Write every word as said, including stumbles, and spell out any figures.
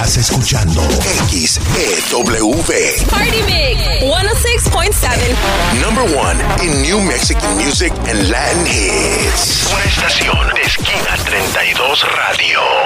Estás escuchando X E W. Party Mix ciento seis punto siete. Number one in New Mexican music and Latin hits. Una estación de Esquina treinta y dos Radio.